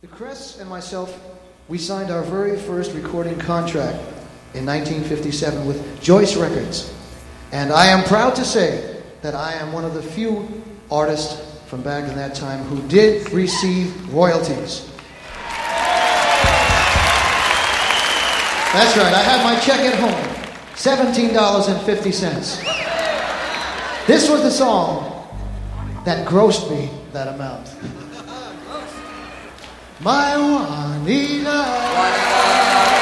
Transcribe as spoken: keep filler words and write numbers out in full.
The Crests and myself, we signed our very first recording contract in nineteen fifty-seven with Joyce Records. And I am proud to say that I am one of the few artists from back in that time who did receive royalties. That's right, I have my check at home, seventeen dollars and fifty cents. This was the song that grossed me that amount. My Juanita.